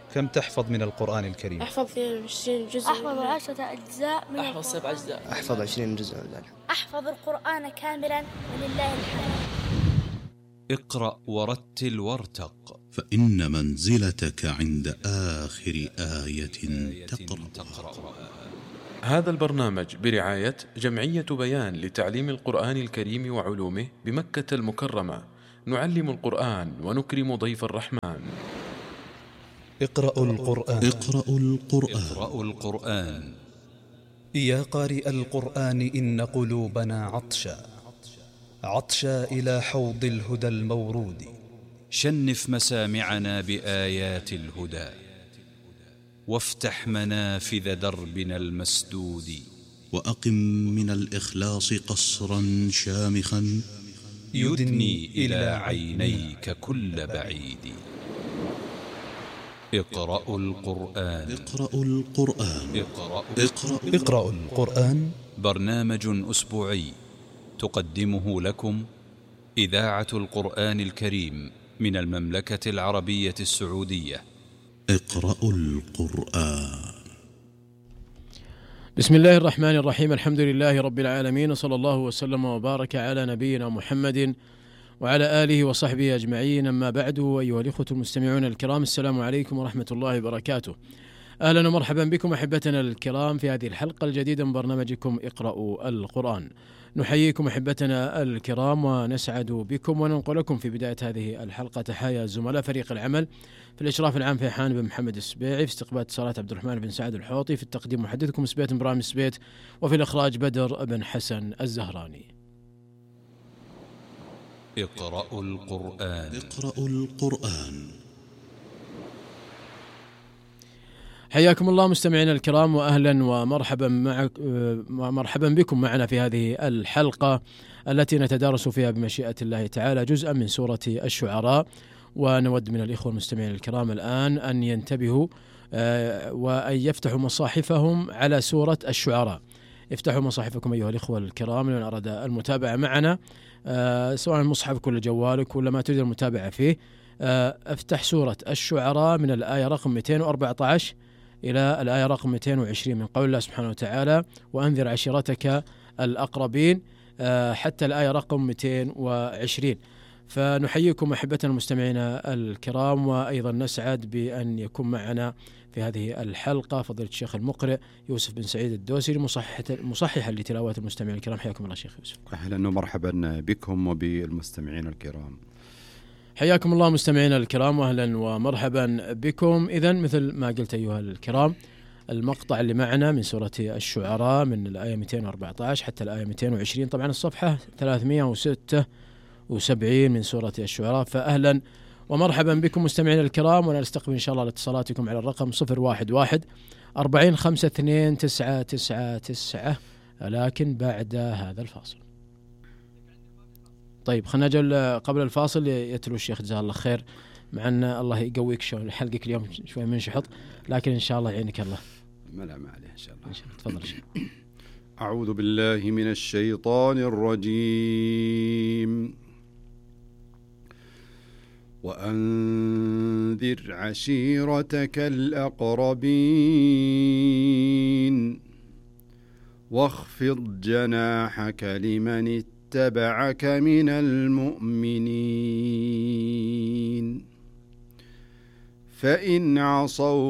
كم تحفظ من القرآن الكريم؟ أحفظ 20 جزء. أحفظ 10 أجزاء من أحفظ 7 أجزاء. أحفظ 20 جزء من ذلك. أحفظ القرآن كاملا ولله الحمد. اقرأ ورتل وارتق، فإن منزلتك عند آخر آية تقرأها. هذا البرنامج برعاية جمعية بيان لتعليم القرآن الكريم وعلومه بمكة المكرمة. نعلم القرآن ونكرم ضيف الرحمن. اقرأوا القرآن. اقرأوا القرآن. اقرأوا القرآن. يا قارئ القرآن إن قلوبنا عطشا إلى حوض الهدى المورود. شنف مسامعنا بآيات الهدى، وافتح منافذ دربنا المسدود. وأقم من الإخلاص قصرا شامخا يدني إلى عينيك كل بعيد. اقرأوا القرآن. اقرأوا القرآن. اقرأوا القرآن. برنامج أسبوعي تقدمه لكم إذاعة القرآن الكريم من المملكة العربية السعودية. اقرأوا القرآن. بسم الله الرحمن الرحيم. الحمد لله رب العالمين، وصلى الله وسلم وبارك على نبينا محمد وعلى آله وصحبه أجمعين. أما بعد، أيها الإخوة المستمعون الكرام، السلام عليكم ورحمة الله وبركاته. أهلا ومرحبا بكم أحبتنا الكرام في هذه الحلقة الجديدة من برنامجكم اقرأوا القرآن. نحييكم أحبتنا الكرام ونسعد بكم، وننقل لكم في بداية هذه الحلقة تحايا زملاء فريق العمل في الإشراف العام فيحان بن محمد السبيعي، في استقبال اتصالات عبد الرحمن بن سعد الحوطي، في التقديم محدثكم سبيت إبراهيم سبيت، وفي الإخراج بدر بن حسن الزهراني. اقرأوا القرآن. اقرأوا القرآن. حياكم الله مستمعينا الكرام، وأهلا ومرحبا بكم معنا في هذه الحلقة التي نتدارس فيها بمشيئة الله تعالى جزءا من سورة الشعراء. ونود من الإخوة المستمعين الكرام الآن أن ينتبهوا وأن يفتحوا مصاحفهم على سورة الشعراء. افتحوا مصاحفكم أيها الإخوة الكرام لمن أراد المتابعة معنا، سواء مصحفك ولا جوالك ولا ما تريد المتابعة فيه. افتح سورة الشعراء من الآية رقم 214 إلى الآية رقم 220 من قول الله سبحانه وتعالى: وأنذر عشيرتك الأقربين، حتى الآية رقم 220. فنحييكم أحبتنا المستمعين الكرام، وأيضا نسعد بأن يكون معنا في هذه الحلقة فضيلة الشيخ المقرئ يوسف بن سعيد الدوسري مصححا لتلاوات المستمعين الكرام. حياكم الله شيخ يوسف. أهلا ومرحبا بكم وبالمستمعين الكرام. حياكم الله مستمعينا الكرام، واهلا ومرحبا بكم. إذن مثل ما قلت أيها الكرام، المقطع اللي معنا من سورة الشعراء من الآية 214 حتى الآية 220، طبعا الصفحة 376 من سورة الشعراء. فأهلا ومرحبا بكم مستمعينا الكرام، ونستقبل إن شاء الله الاتصالاتكم على الرقم 011 40 52 999، لكن بعد هذا الفاصل. طيب خلنا نجل قبل الفاصل يتلو الشيخ جزاه الله خير، مع أن الله يقويك شو حلقك اليوم شوي منشحط، لكن إن شاء الله يعينك الله. ما عليه إن شاء الله. تفضل شيخ. أعوذ بالله من الشيطان الرجيم. وأنذر عشيرتك الأقربين واخفض جناحك لمن اتبعك من المؤمنين فإن عصوا